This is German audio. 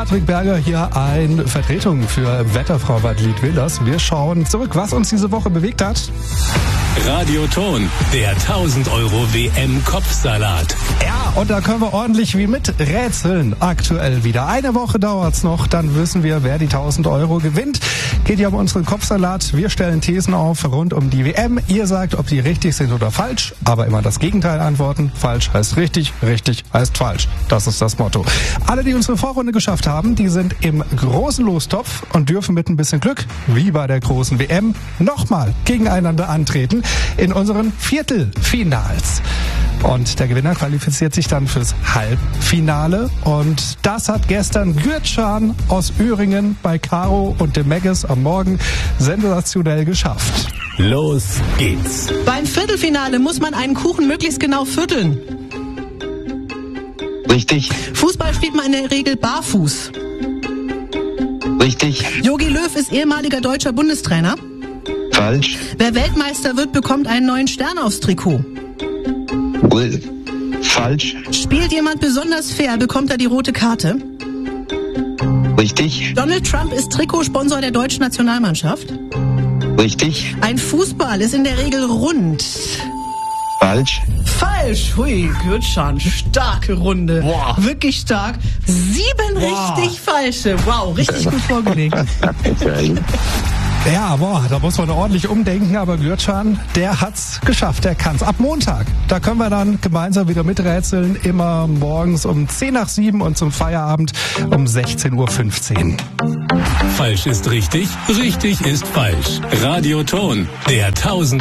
Patrick Berger hier in Vertretung für Wetterfrau Bad Liedwilders. Wir schauen zurück, was uns diese Woche bewegt hat. Radioton, der 1000 Euro WM-Kopfsalat. Ja, und da können wir ordentlich wie mit rätseln. Aktuell wieder. Eine Woche dauert's noch, dann wissen wir, wer die 1000 Euro gewinnt. Geht ja um unseren Kopfsalat. Wir stellen Thesen auf rund um die WM. Ihr sagt, ob die richtig sind oder falsch, aber immer das Gegenteil antworten. Falsch heißt richtig, richtig heißt falsch. Das ist das Motto. Alle, die unsere Vorrunde geschafft haben, die sind im großen Lostopf und dürfen mit ein bisschen Glück, wie bei der großen WM, nochmal gegeneinander antreten in unseren Viertelfinals. Und der Gewinner qualifiziert sich dann fürs Halbfinale. Und das hat gestern Gürtschan aus Öhringen bei Caro und dem Megges am Morgen sensationell geschafft. Los geht's. Beim Viertelfinale muss man einen Kuchen möglichst genau vierteln. Richtig. Fußball spielt man in der Regel barfuß. Richtig. Jogi Löw ist ehemaliger deutscher Bundestrainer. Falsch. Wer Weltmeister wird, bekommt einen neuen Stern aufs Trikot. Falsch. Spielt jemand besonders fair, bekommt er die rote Karte. Richtig. Donald Trump ist Trikotsponsor der deutschen Nationalmannschaft. Richtig. Ein Fußball ist in der Regel rund. Falsch. Falsch. Hui, Gürtschan, starke Runde. Boah. Wirklich stark. 7 richtig falsche. Wow, richtig gut vorgelegt. Ja, da muss man ordentlich umdenken, aber Gürtschan, der hat's geschafft, der kann's. Ab Montag, da können wir dann gemeinsam wieder miträtseln, immer morgens um 6:10 und zum Feierabend um 16:15 Uhr. Falsch ist richtig, richtig ist falsch. Radioton, der 1000